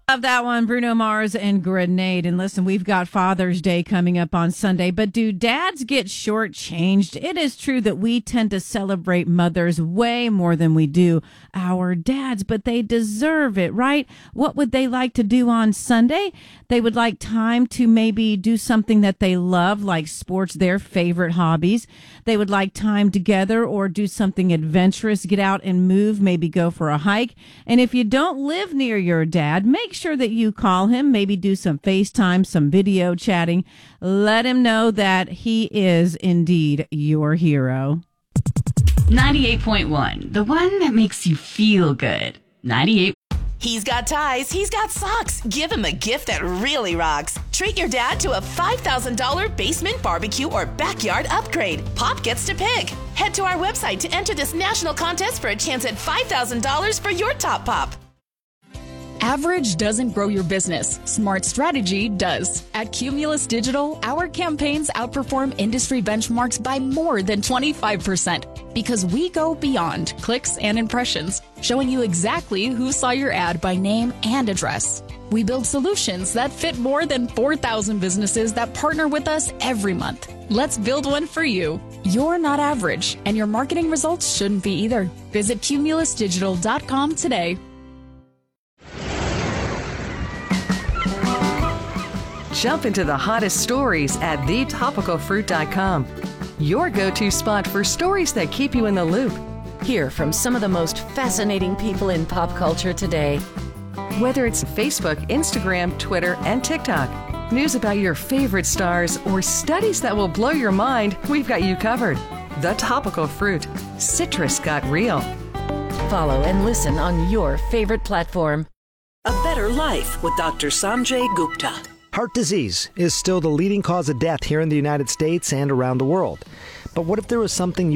Love that one, Bruno Mars and Grenade. And listen, we've got Father's Day coming up on Sunday, but do dads get shortchanged? It is true that we tend to celebrate mothers way more than we do our dads, but they deserve it, right? What would they like to do on Sunday? They would like time to maybe do something that they love, like sports, their favorite hobbies. They would like time together or do something adventurous, get out and move, maybe go for a hike. And if you don't live near your dad, make sure that you call him, maybe do some FaceTime, some video chatting. Let him know that he is indeed your hero. 98.1, the one that makes you feel good. 98. He's got ties, he's got socks. Give him a gift that really rocks. Treat your dad to a $5,000 basement barbecue or backyard upgrade. Pop gets to pick. Head to our website to enter this national contest for a chance at $5,000 for your top pop. Average doesn't grow your business. Smart strategy does. At Cumulus Digital, our campaigns outperform industry benchmarks by more than 25% because we go beyond clicks and impressions, showing you exactly who saw your ad by name and address. We build solutions that fit more than 4,000 businesses that partner with us every month. Let's build one for you. You're not average, and your marketing results shouldn't be either. Visit cumulusdigital.com today. Jump into the hottest stories at thetopicalfruit.com. Your go-to spot for stories that keep you in the loop. Hear from some of the most fascinating people in pop culture today. Whether it's Facebook, Instagram, Twitter, and TikTok, news about your favorite stars, or studies that will blow your mind, we've got you covered. The Topical Fruit. Citrus got real. Follow and listen on your favorite platform. A Better Life with Dr. Sanjay Gupta. Heart disease is still the leading cause of death here in the United States and around the world. But what if there was something you